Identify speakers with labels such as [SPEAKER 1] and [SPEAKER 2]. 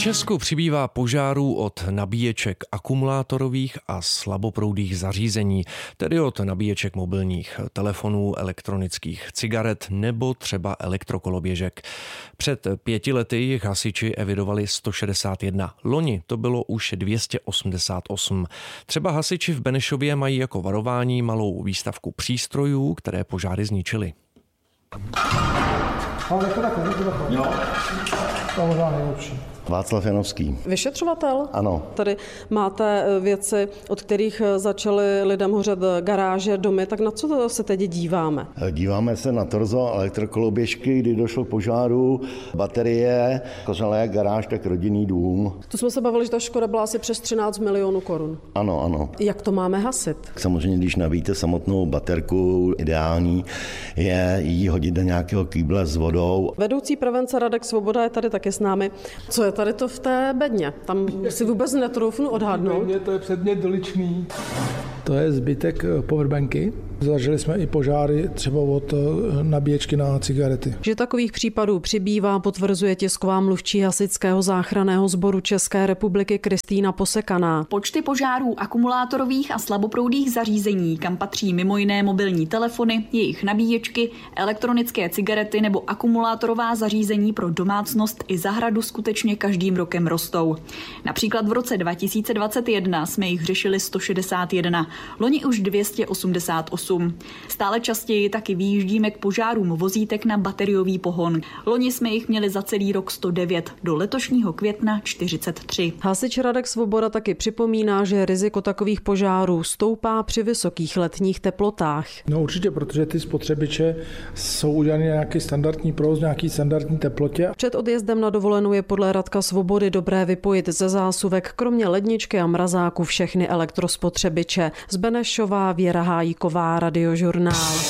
[SPEAKER 1] Česku přibývá požárů od nabíječek akumulátorových a slaboproudých zařízení, tedy od nabíječek mobilních telefonů, elektronických cigaret nebo třeba elektrokoloběžek. Před 5 lety jich hasiči evidovali 161. Loni to bylo už 288. Třeba hasiči v Benešově mají jako varování malou výstavku přístrojů, které požáry zničily.
[SPEAKER 2] Václav Janovský.
[SPEAKER 3] Vyšetřovatel?
[SPEAKER 2] Ano.
[SPEAKER 3] Tady máte věci, od kterých začaly lidem hořet garáže, domy, tak na co se teď díváme?
[SPEAKER 2] Díváme se na torzo elektrokoloběžky, kdy došlo k požáru, baterie, kořela jak garáž, tak rodinný dům.
[SPEAKER 3] Tu jsme se bavili, že ta škoda byla asi přes 13 milionů korun.
[SPEAKER 2] Ano, ano.
[SPEAKER 3] Jak to máme hasit?
[SPEAKER 2] Samozřejmě, když navíte samotnou baterku, ideální je jí hodit do nějakého kýble s vodou.
[SPEAKER 3] Vedoucí prevence Radek Svoboda je tady taky s námi. Co je tady to v té bedně? Tam si vůbec netroufnu odhadnout.
[SPEAKER 4] To je předmět doličný. To je zbytek powerbanky. Zažili jsme i požáry třeba od nabíječky na cigarety.
[SPEAKER 3] Že takových případů přibývá, potvrzuje tisková mluvčí Hasičského záchranného sboru České republiky Kristýna Posekaná.
[SPEAKER 5] Počty požárů akumulátorových a slaboproudých zařízení, kam patří mimo jiné mobilní telefony, jejich nabíječky, elektronické cigarety nebo akumulátorová zařízení pro domácnost i zahradu skutečně každým rokem rostou. Například v roce 2021 jsme jich řešili 161, loni už 288. Stále častěji taky vyjíždíme k požárům vozítek na bateriový pohon. Loni jsme jich měli za celý rok 109, do letošního května 43.
[SPEAKER 3] Hasič Radek Svoboda taky připomíná, že riziko takových požárů stoupá při vysokých letních teplotách.
[SPEAKER 4] No určitě, protože ty spotřebiče jsou udělané nějaký standardní provoz, nějaký standardní teplotě.
[SPEAKER 3] Před odjezdem na dovolenou je podle Radka Svobody dobré vypojit ze zásuvek kromě ledničky a mrazáku všechny elektrospotřebiče. Z Benešova Věra Hájíková, Radiožurnál.